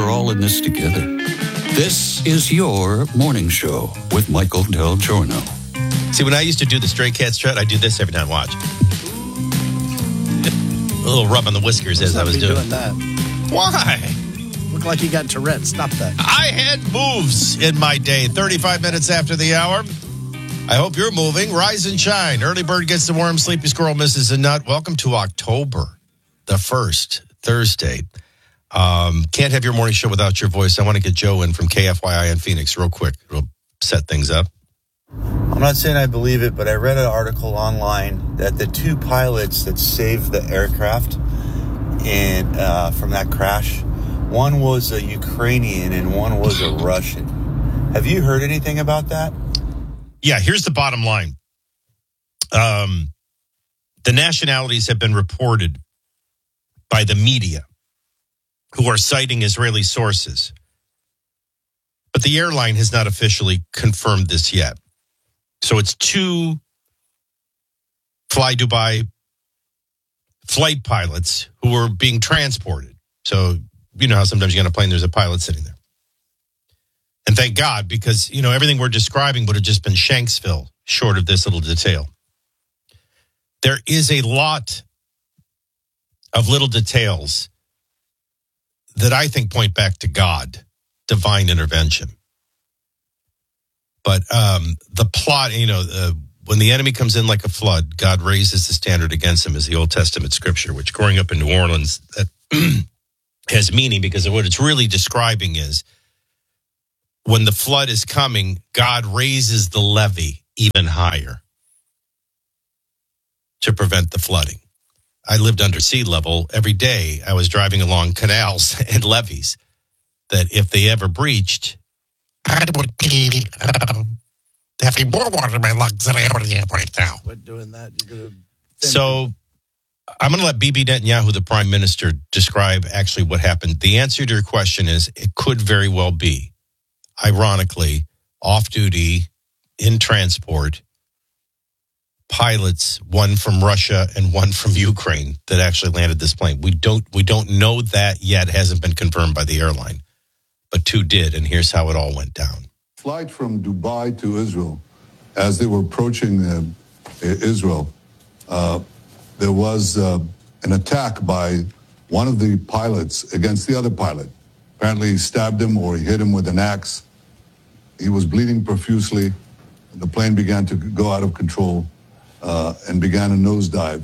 we're all in this together. This is your morning show with Michael Del Giorno. See, when I used to do the Stray Cat strut, I do this every time. Watch. A little rub on the whiskers as I was doing that. Why? Look like you got Tourette's. Stop that. I had moves in my day. 35 minutes after the hour. I hope you're moving. Rise and shine. Early bird gets the worm. Sleepy squirrel misses a nut. Welcome to October, the 1st, Thursday. Can't have your morning show without your voice. I want to get Joe in from KFYI in Phoenix real quick. It'll set things up. I'm not saying I believe it, but I read an article online that the two pilots that saved the aircraft from that crash, one was a Ukrainian and one was a Russian. Have you heard anything about that? Yeah, here's the bottom line. The nationalities have been reported by the media who are citing Israeli sources. But the airline has not officially confirmed this yet. So it's two Fly Dubai flight pilots who were being transported. So you know how sometimes you get on a plane, there's a pilot sitting there. And thank God, because, you know, everything we're describing would have just been Shanksville, short of this little detail. There is a lot of little details that I think point back to God, divine intervention. But the plot, you know, when the enemy comes in like a flood, God raises the standard against him, is the Old Testament scripture, which growing up in New Orleans, that has meaning, because what it's really describing is when the flood is coming, God raises the levee even higher to prevent the flooding. I lived under sea level. Every day I was driving along canals and levees that if they ever breached, I would be having more water in my lungs than I already have right now. Quit doing that. So I'm going to let Bibi Netanyahu, the prime minister, describe actually what happened. The answer to your question is it could very well be, ironically, off-duty, in transport, pilots, one from Russia and one from Ukraine, that actually landed this plane. We don't know that yet. It hasn't been confirmed by the airline, but two did, and here's how it all went down. Flight from Dubai to Israel, as they were approaching Israel, there was an attack by one of the pilots against the other pilot. Apparently he stabbed him or he hit him with an axe. He was bleeding profusely. The plane began to go out of control and began a nosedive.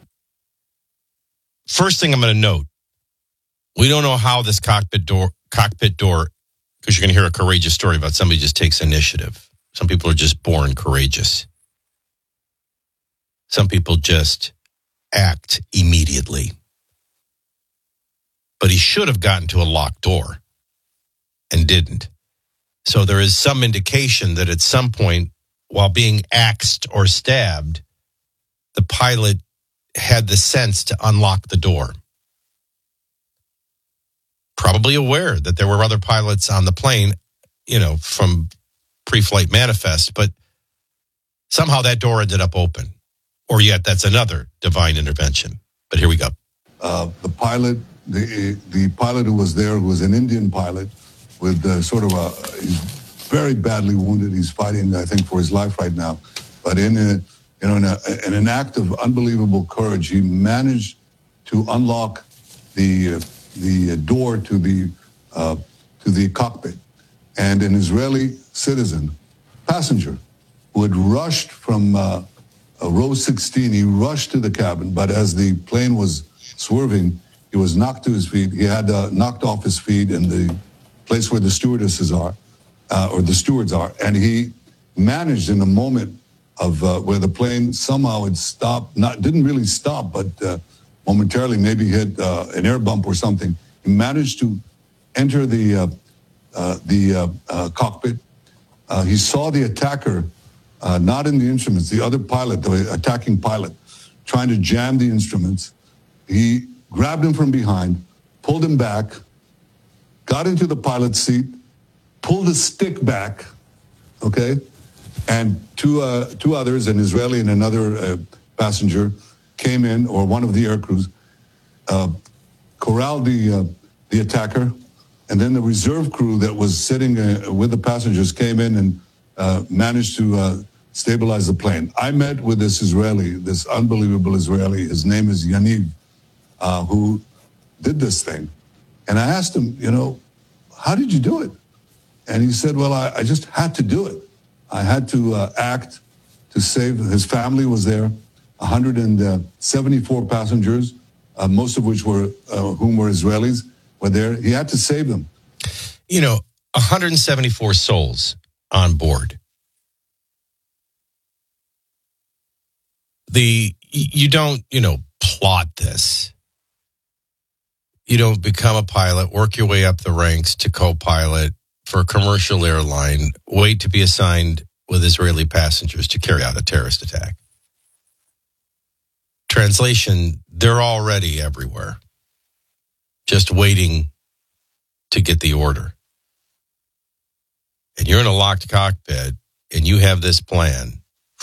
First thing I'm going to note, we don't know how this cockpit door, because you're going to hear a courageous story about somebody just takes initiative. Some people are just born courageous. Some people just act immediately. But he should have gotten to a locked door and didn't. So there is some indication that at some point, while being axed or stabbed, the pilot had the sense to unlock the door. Probably aware that there were other pilots on the plane, you know, from pre-flight manifest, but somehow that door ended up open. Or yet that's another divine intervention. But here we go. The pilot who was there, who was an Indian pilot with he's very badly wounded. He's fighting, I think, for his life right now. But in an act of unbelievable courage, he managed to unlock the door to the cockpit. And an Israeli citizen, passenger, who had rushed from row 16, he rushed to the cabin, but as the plane was swerving, he was knocked to his feet. He had knocked off his feet in the place where the stewardesses are, or the stewards are, and he managed in a moment of where the plane somehow had stopped, didn't really stop, but momentarily maybe hit an air bump or something. He managed to enter the cockpit. He saw the attacker, not in the instruments, the other pilot, the attacking pilot, trying to jam the instruments. He grabbed him from behind, pulled him back, got into the pilot's seat, pulled the stick back, okay? And two others, an Israeli and another passenger, came in, or one of the air crews, corralled the attacker, And then the reserve crew that was sitting with the passengers came in and managed to stabilize the plane. I met with this unbelievable Israeli. His name is Yaniv, who did this thing. And I asked him, how did you do it? And he said, well, I just had to do it. I had to act to save. His family was there, 174 passengers, most of which whom were Israelis, were there. He had to save them. 174 souls on board. You don't, plot this. You don't become a pilot, work your way up the ranks to co-pilot for a commercial airline, wait to be assigned with Israeli passengers to carry out a terrorist attack. Translation, they're already everywhere, just waiting to get the order. And you're in a locked cockpit and you have this plan.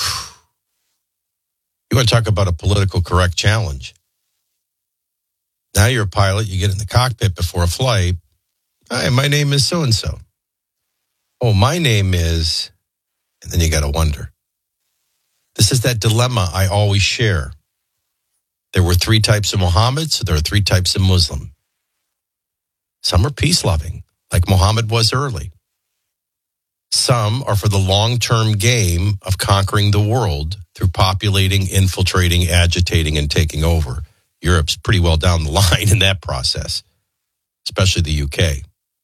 You want to talk about a political correct challenge. Now you're a pilot, you get in the cockpit before a flight. Hi, my name is so-and-so. Oh, my name is, and then you got to wonder. This is that dilemma I always share. There were 3 types of Muhammad, so there are 3 types of Muslim. Some are peace-loving, like Muhammad was early. Some are for the long-term game of conquering the world through populating, infiltrating, agitating, and taking over. Europe's pretty well down the line in that process, especially the UK.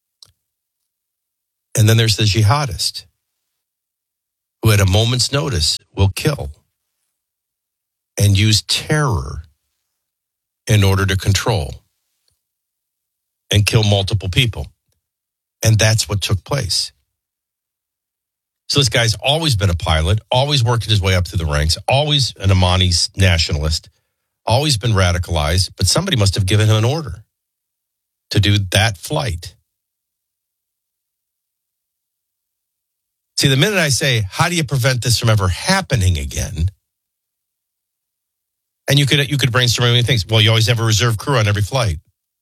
And then there's the jihadist, who at a moment's notice will kill and use terror in order to control and kill multiple people. And that's what took place. So this guy's always been a pilot, always worked his way up through the ranks, always an Amani nationalist, always been radicalized, but somebody must have given him an order to do that flight. See, the minute I say, how do you prevent this from ever happening again? And you could brainstorm many things. Well, you always have a reserve crew on every flight.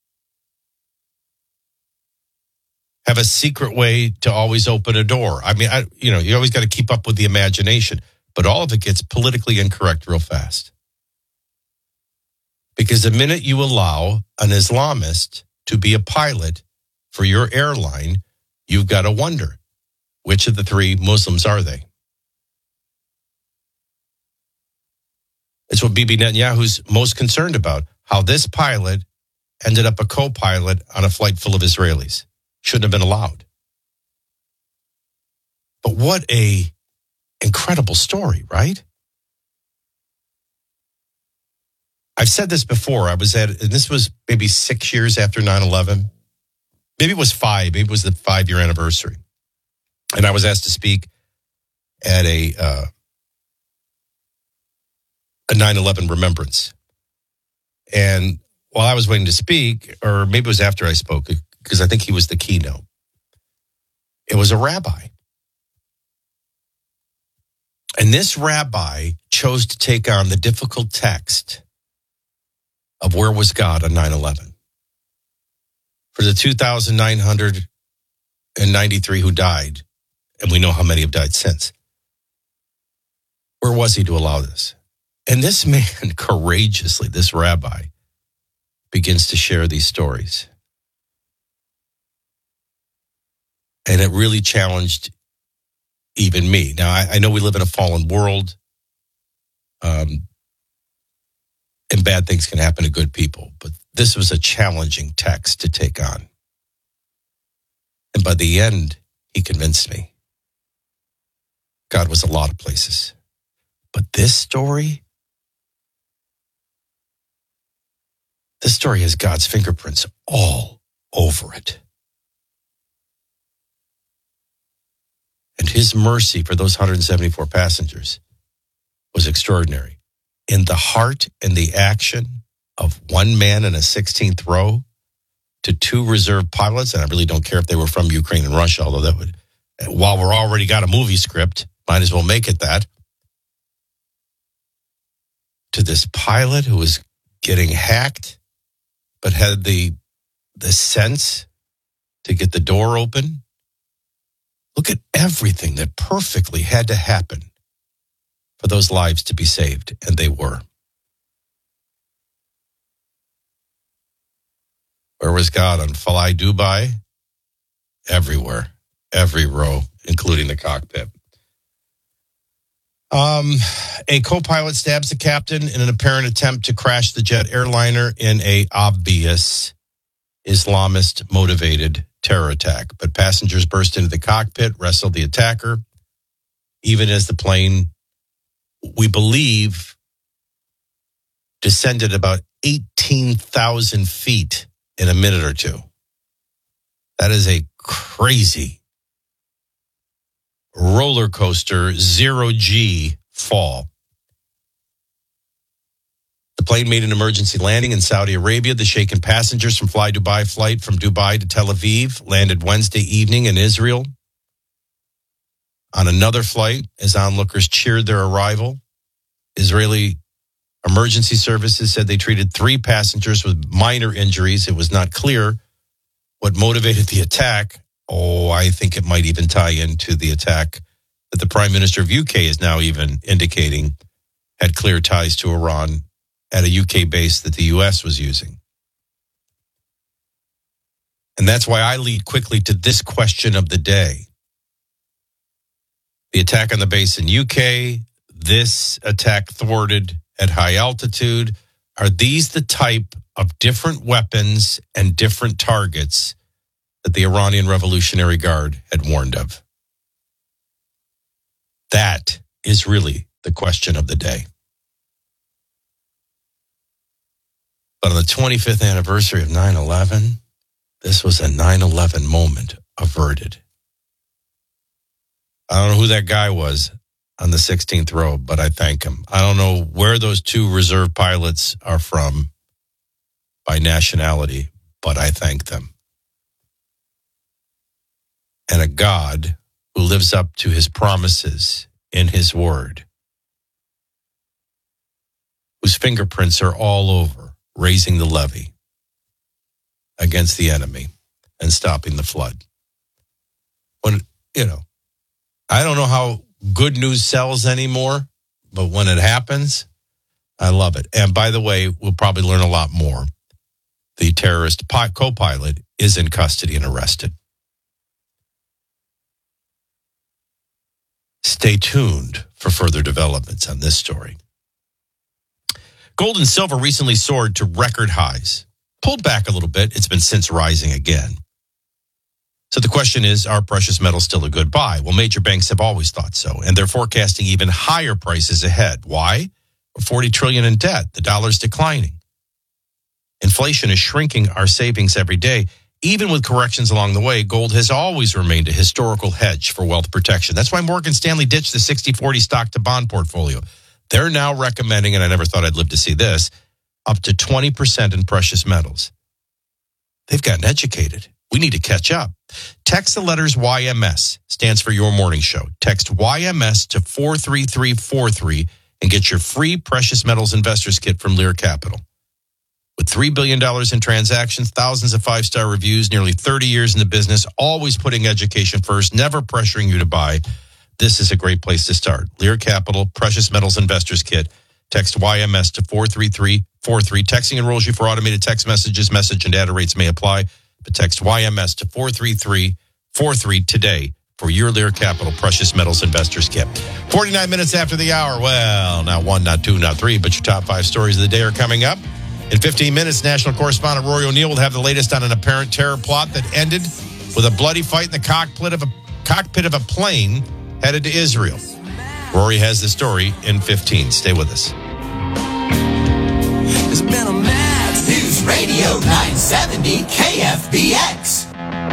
Have a secret way to always open a door. I mean, you always got to keep up with the imagination, but all of it gets politically incorrect real fast. Because the minute you allow an Islamist to be a pilot for your airline, you've got to wonder, which of the 3 Muslims are they? It's what Bibi Netanyahu's most concerned about, how this pilot ended up a co-pilot on a flight full of Israelis. Shouldn't have been allowed. But what a incredible story, right? I've said this before. And this was maybe 6 years after 9/11. Maybe it was 5. Maybe it was the 5-year anniversary. And I was asked to speak at a 9/11 remembrance. And while I was waiting to speak, or maybe it was after I spoke, because I think he was the keynote, it was a rabbi. And this rabbi chose to take on the difficult text of where was God on 9/11. For the 2,993 who died, and we know how many have died since, where was he to allow this? And this man courageously, this rabbi, begins to share these stories. And it really challenged even me. Now, I know we live in a fallen world, and bad things can happen to good people, but this was a challenging text to take on. And by the end, he convinced me. God was a lot of places. But this story has God's fingerprints all over it. And his mercy for those 174 passengers was extraordinary. In the heart and the action of one man in a 16th row to 2 reserve pilots, and I really don't care if they were from Ukraine and Russia, although that would, while we're already got a movie script, might as well make it that, to this pilot who was getting hacked, but had the sense to get the door open. Look at everything that perfectly had to happen for those lives to be saved, and they were. Where was God on Fly Dubai? Everywhere, every row, including the cockpit. A co-pilot stabs the captain in an apparent attempt to crash the jet airliner in a obvious Islamist-motivated terror attack. But passengers burst into the cockpit, wrestled the attacker, even as the plane, we believe, descended about 18,000 feet in a minute or two. That is a crazy roller coaster, zero-G fall. The plane made an emergency landing in Saudi Arabia. The shaken passengers from Fly Dubai flight from Dubai to Tel Aviv landed Wednesday evening in Israel. On another flight, as onlookers cheered their arrival, Israeli emergency services said they treated 3 passengers with minor injuries. It was not clear what motivated the attack. I think it might even tie into the attack that the Prime Minister of UK is now even indicating had clear ties to Iran at a UK base that the US was using. And that's why I lead quickly to this question of the day. The attack on the base in UK, this attack thwarted at high altitude. Are these the type of different weapons and different targets that the Iranian Revolutionary Guard had warned of? That is really the question of the day. But on the 25th anniversary of 9/11, this was a 9/11 moment averted. I don't know who that guy was on the 16th row, but I thank him. I don't know where those 2 reserve pilots are from by nationality, but I thank them. And a God who lives up to his promises in his word, whose fingerprints are all over raising the levee against the enemy and stopping the flood. When, I don't know how good news sells anymore, but when it happens, I love it. And by the way, we'll probably learn a lot more. The terrorist co-pilot is in custody and arrested. Stay tuned for further developments on this story. Gold and silver recently soared to record highs. Pulled back a little bit. It's been since rising again. So the question is, are precious metals still a good buy? Well, major banks have always thought so, and they're forecasting even higher prices ahead. Why? We're $40 trillion in debt. The dollar's declining. Inflation is shrinking our savings every day. Even with corrections along the way, gold has always remained a historical hedge for wealth protection. That's why Morgan Stanley ditched the 60-40 stock to bond portfolio. They're now recommending, and I never thought I'd live to see this, up to 20% in precious metals. They've gotten educated. We need to catch up. Text the letters YMS, stands for Your Morning Show. Text YMS to 43343 and get your free precious metals investors kit from Lear Capital. With $3 billion in transactions, thousands of 5-star reviews, nearly 30 years in the business, always putting education first, never pressuring you to buy, this is a great place to start. Lear Capital, Precious Metals Investors Kit. Text YMS to 43343. Texting enrolls you for automated text messages. Message and data rates may apply. But text YMS to 43343 today for your Lear Capital Precious Metals Investors Kit. 49 minutes after the hour. Well, not 1, not 2, not 3, but your top 5 stories of the day are coming up. In 15 minutes, national correspondent Rory O'Neill will have the latest on an apparent terror plot that ended with a bloody fight in the cockpit of a plane headed to Israel. Rory has the story in 15. Stay with us. It's been a mad News Radio 970 KFBX.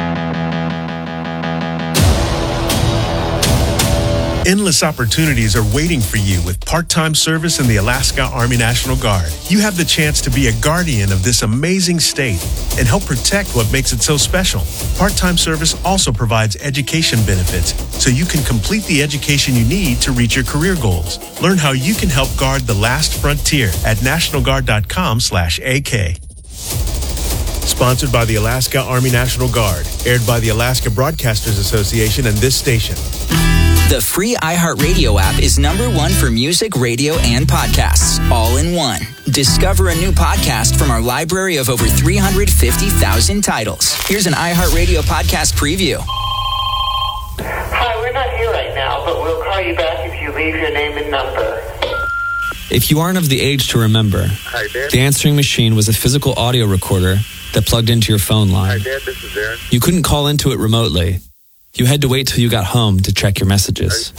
Endless opportunities are waiting for you with part-time service in the Alaska Army National Guard. You have the chance to be a guardian of this amazing state and help protect what makes it so special. Part-time service also provides education benefits, so you can complete the education you need to reach your career goals. Learn how you can help guard the last frontier at nationalguard.com/AK. Sponsored by the Alaska Army National Guard. Aired by the Alaska Broadcasters Association and this station. The free iHeartRadio app is #1 for music, radio, and podcasts, all in one. Discover a new podcast from our library of over 350,000 titles. Here's an iHeartRadio podcast preview. Hi, we're not here right now, but we'll call you back if you leave your name and number. If you aren't of the age to remember, Hi, Dad. the answering machine was a physical audio recorder that plugged into your phone line. Hi, Dad. This is Aaron. You couldn't call into it remotely. You had to wait till you got home to check your messages.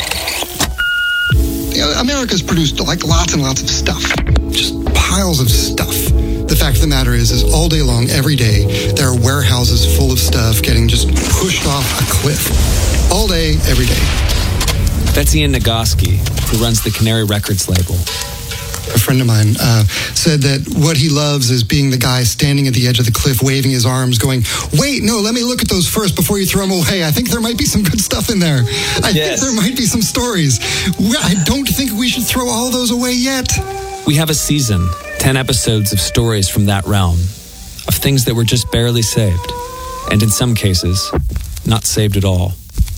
America's produced like lots and lots of stuff. Just piles of stuff. The fact of the matter is all day long, every day, there are warehouses full of stuff getting just pushed off a cliff. All day, every day. That's Ian Nagoski, who runs the Canary Records label. A friend of mine said that what he loves is being the guy standing at the edge of the cliff, waving his arms, going, wait, no, let me look at those first before you throw them away. I think there might be some good stuff in there. I think there might be some stories. I don't think we should throw all those away yet. We have a season, 10 episodes of stories from that realm, of things that were just barely saved, and in some cases, not saved at all.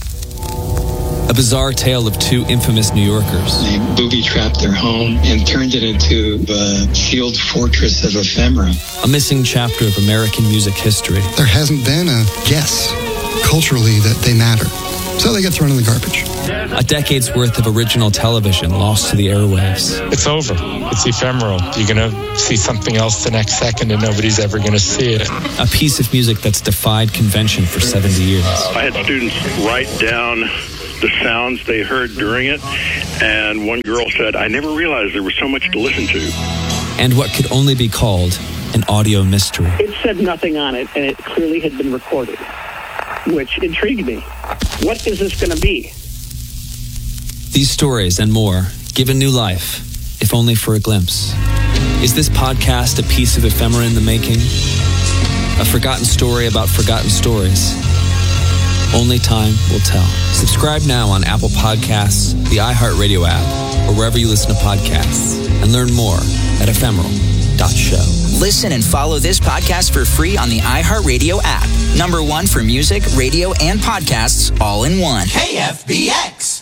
A bizarre tale of two infamous New Yorkers. They booby-trapped their home and turned it into a sealed fortress of ephemera. A missing chapter of American music history. There hasn't been a guess culturally that they matter. So they get thrown in the garbage. A decade's worth of original television lost to the airwaves. It's over. It's ephemeral. You're going to see something else the next second and nobody's ever going to see it. A piece of music that's defied convention for 70 years. I had students write down the sounds they heard during it, and one girl said, I never realized there was so much to listen to. And what could only be called an audio mystery. It said nothing on it, and it clearly had been recorded, which intrigued me. What is this going to be? These stories and more given new life, if only for a glimpse. Is this podcast a piece of ephemera in the making? A forgotten story about forgotten stories? Only time will tell. Subscribe now on Apple Podcasts, the iHeartRadio app, or wherever you listen to podcasts, and learn more at ephemeral.show. Listen and follow this podcast for free on the iHeartRadio app. #1 for music, radio, and podcasts, all in one. KFBX.